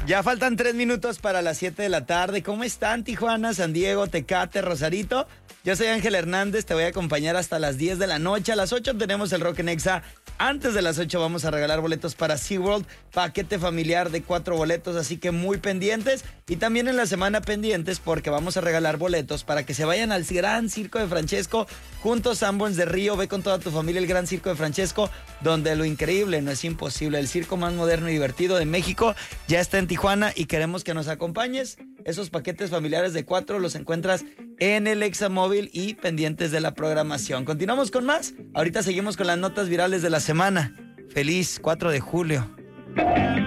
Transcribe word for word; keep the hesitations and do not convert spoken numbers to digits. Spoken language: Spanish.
Ya faltan tres minutos para las siete de la tarde. ¿Cómo están, Tijuana, San Diego, Tecate, Rosarito? Yo soy Ángel Hernández, te voy a acompañar hasta las diez de la noche. A las ocho tenemos el Rock en Exa. Antes de las ocho vamos a regalar boletos para SeaWorld, paquete familiar de cuatro boletos, así que muy pendientes. Y también en la semana pendientes porque vamos a regalar boletos para que se vayan al Gran Circo de Francesco juntos Sanborns de Río. Ve con toda tu familia el Gran Circo de Francesco, donde lo increíble no es imposible. El circo más moderno y divertido de México ya está en Tijuana y queremos que nos acompañes. Esos paquetes familiares de cuatro los encuentras en el Examóvil y pendientes de la programación. Continuamos con más. Ahorita seguimos con las notas virales de la semana. Feliz cuatro de julio.